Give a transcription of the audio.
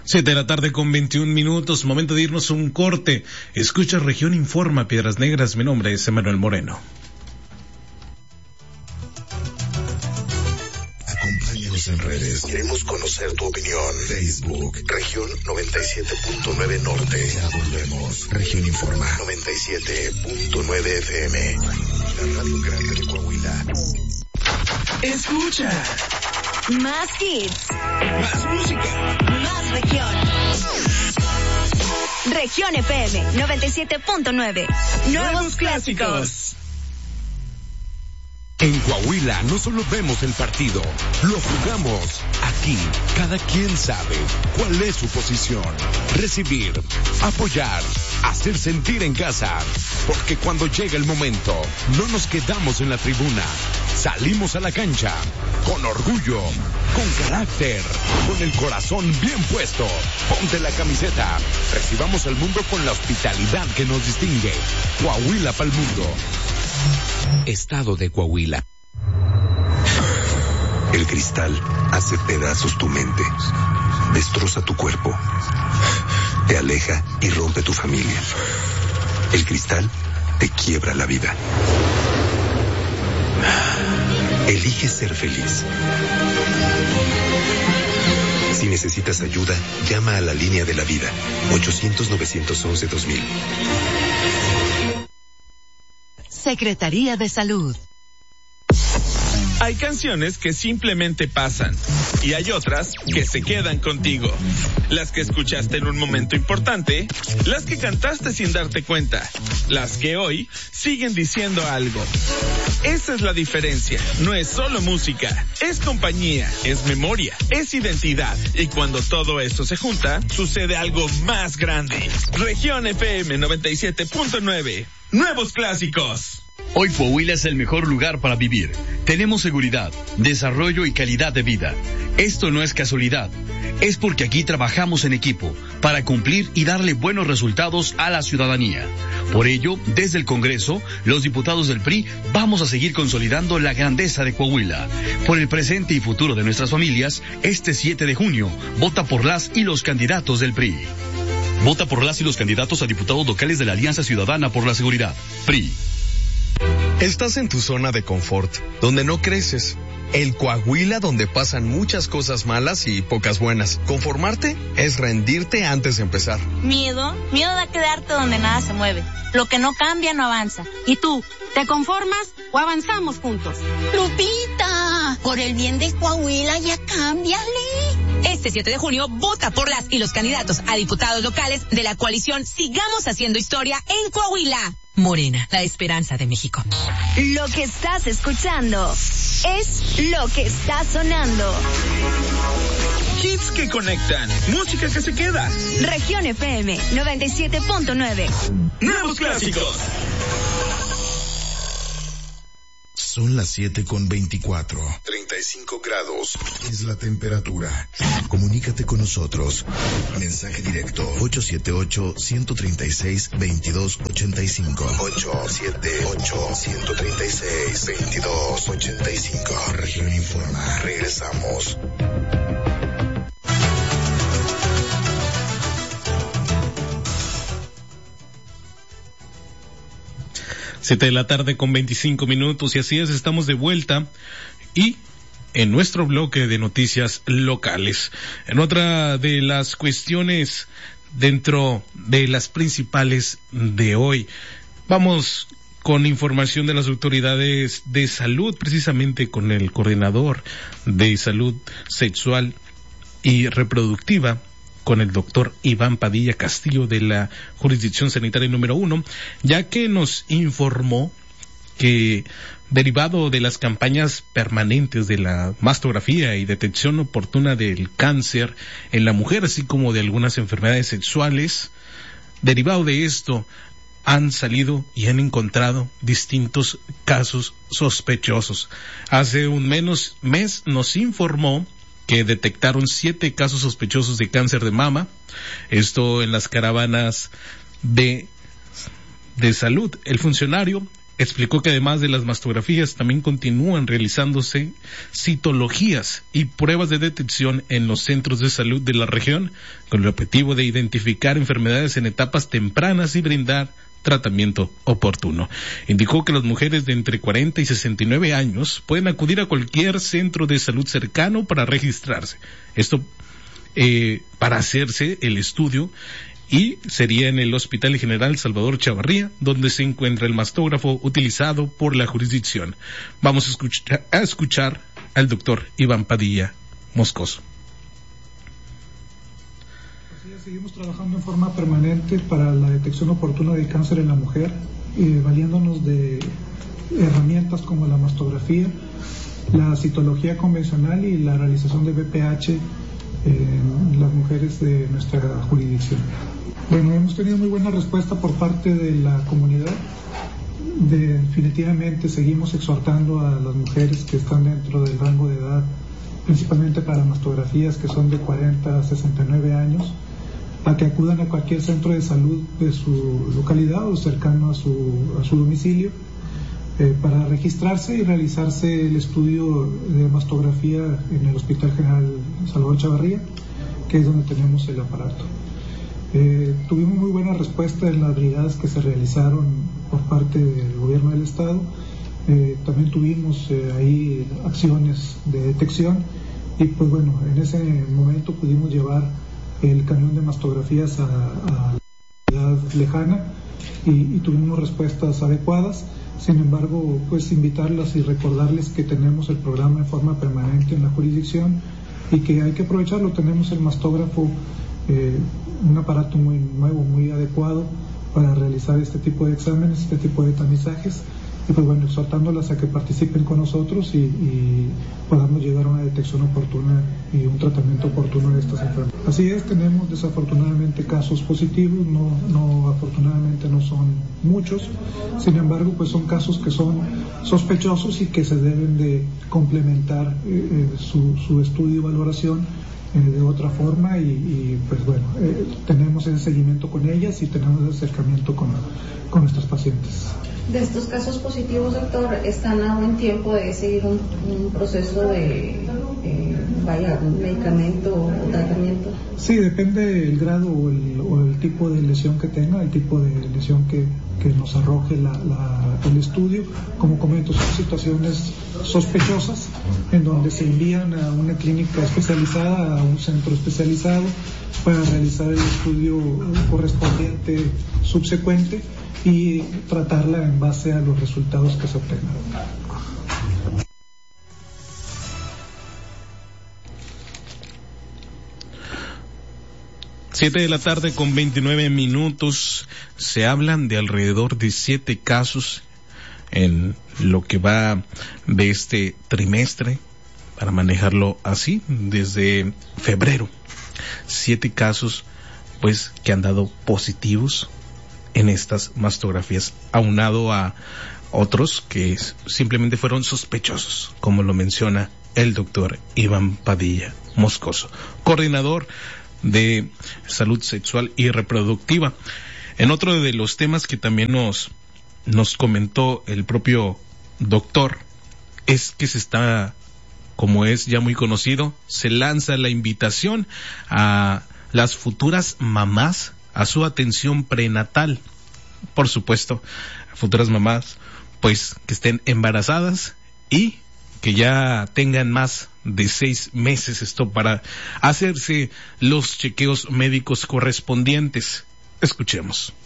7 de la tarde con 21 minutos, momento de irnos a un corte. Escucha Región Informa, Piedras Negras, mi nombre es Emanuel Moreno. Acompáñanos en redes, queremos conocer tu opinión. Facebook, Región 97.9 Norte. Ya volvemos. Región Informa 97.9 FM. La radio grande de Coahuila. Escucha. Más hits. Más música. Más región. Región FM 97.9. Nuevos clásicos. En Coahuila no solo vemos el partido, lo jugamos. Aquí, cada quien sabe cuál es su posición. Recibir, apoyar, hacer sentir en casa. Porque cuando llega el momento, no nos quedamos en la tribuna. Salimos a la cancha, con orgullo, con carácter, con el corazón bien puesto. Ponte la camiseta. Recibamos al mundo con la hospitalidad que nos distingue. Coahuila pa'l mundo. Estado de Coahuila. El cristal hace pedazos tu mente, destroza tu cuerpo, te aleja y rompe tu familia. El cristal te quiebra la vida. Elige ser feliz. Si necesitas ayuda, llama a la línea de la vida, 800-911-2000. Secretaría de Salud. Hay canciones que simplemente pasan y hay otras que se quedan contigo. Las que escuchaste en un momento importante, las que cantaste sin darte cuenta, las que hoy siguen diciendo algo. Esa es la diferencia. No es solo música, es compañía, es memoria, es identidad. Y cuando todo esto se junta, sucede algo más grande. Región FM 97.9. Nuevos clásicos. Hoy Coahuila es el mejor lugar para vivir. Tenemos seguridad, desarrollo y calidad de vida. Esto no es casualidad. Es porque aquí trabajamos en equipo para cumplir y darle buenos resultados a la ciudadanía. Por ello, desde el Congreso, los diputados del PRI vamos a seguir consolidando la grandeza de Coahuila. Por el presente y futuro de nuestras familias, este 7 de junio, vota por las y los candidatos del PRI. Vota por las y los candidatos a diputados locales de la Alianza Ciudadana por la Seguridad. PRI. Estás en tu zona de confort, donde no creces. El Coahuila donde pasan muchas cosas malas y pocas buenas. Conformarte es rendirte antes de empezar. Miedo de quedarte donde nada se mueve. Lo que no cambia no avanza. ¿Y tú, te conformas o avanzamos juntos? Lupita, por el bien de Coahuila ya cámbiale. Este 7 de junio, vota por las y los candidatos a diputados locales de la coalición Sigamos Haciendo Historia en Coahuila. Morena, la esperanza de México. Lo que estás escuchando es lo que está sonando. Hits que conectan, música que se queda. Región FM 97.9. Nuevos clásicos. Son las 7:24. 35 grados es la temperatura. Comunícate con nosotros. Mensaje directo 878-136-2285. 878-136-2285. Región Informa. Regresamos. Siete de la tarde con 25 minutos y así es, estamos de vuelta y en nuestro bloque de noticias locales. En otra de las cuestiones dentro de las principales de hoy, vamos con información de las autoridades de salud, precisamente con el coordinador de salud sexual y reproductiva, con el doctor Iván Padilla Castillo de la Jurisdicción Sanitaria número 1, ya que nos informó que derivado de las campañas permanentes de la mastografía y detección oportuna del cáncer en la mujer, así como de algunas enfermedades sexuales, derivado de esto han salido y han encontrado distintos casos sospechosos. Hace un mes nos informó que detectaron 7 casos sospechosos de cáncer de mama, esto en las caravanas de salud. El funcionario Explicó que además de las mastografías también continúan realizándose citologías y pruebas de detección en los centros de salud de la región con el objetivo de identificar enfermedades en etapas tempranas y brindar tratamiento oportuno. Indicó que las mujeres de entre 40 y 69 años pueden acudir a cualquier centro de salud cercano para registrarse. Esto para hacerse el estudio, y sería en el Hospital General Salvador Chavarría, donde se encuentra el mastógrafo utilizado por la jurisdicción. Vamos a escuchar al doctor Iván Padilla Moscoso. Seguimos trabajando en forma permanente para la detección oportuna de cáncer en la mujer, valiéndonos de herramientas como la mastografía, la citología convencional y la realización de BPH en las mujeres de nuestra jurisdicción. Bueno, hemos tenido muy buena respuesta por parte de la comunidad. Definitivamente seguimos exhortando a las mujeres que están dentro del rango de edad, principalmente para mastografías que son de 40 a 69 años, a que acudan a cualquier centro de salud de su localidad o cercano a su domicilio para registrarse y realizarse el estudio de mastografía en el Hospital General Salvador Chavarría, que es donde tenemos el aparato. Tuvimos muy buena respuesta en las brigadas que se realizaron por parte del gobierno del estado. También tuvimos ahí acciones de detección y pues bueno, en ese momento pudimos llevar el camión de mastografías a la ciudad lejana y tuvimos respuestas adecuadas. Sin embargo, pues invitarlas y recordarles que tenemos el programa en forma permanente en la jurisdicción y que hay que aprovecharlo. Tenemos el mastógrafo, un aparato muy nuevo, muy adecuado para realizar este tipo de exámenes, este tipo de tamizajes. Y pues bueno, exhortándolas a que participen con nosotros y podamos llegar a una detección oportuna y un tratamiento oportuno de estas enfermedades. Así es, tenemos desafortunadamente casos positivos, afortunadamente no son muchos, sin embargo pues son casos que son sospechosos y que se deben de complementar su estudio y valoración de otra forma y pues bueno, tenemos ese seguimiento con ellas y tenemos ese acercamiento con nuestros pacientes. De estos casos positivos, doctor, ¿están a buen tiempo de seguir un proceso de un medicamento o tratamiento? Sí, depende del grado o el tipo de lesión que tenga, el tipo de lesión que nos arroje el estudio. Como comento, son situaciones sospechosas en donde se envían a una clínica especializada, a un centro especializado para realizar el estudio correspondiente subsecuente y tratarla en base a los resultados que se obtengan. 7 de la tarde con 29 minutos. Se hablan de alrededor de 7 casos en lo que va de este trimestre, para manejarlo así, desde febrero. 7 casos, pues, que han dado positivos en estas mastografías, aunado a otros que simplemente fueron sospechosos, como lo menciona el doctor Iván Padilla Moscoso, coordinador de salud sexual y reproductiva. En otro de los temas que también nos comentó el propio doctor, es que se está, como es ya muy conocido, se lanza la invitación a las futuras mamás a su atención prenatal. Por supuesto, futuras mamás, pues, que estén embarazadas y que ya tengan más de 6 meses, esto para hacerse los chequeos médicos correspondientes. Escuchemos.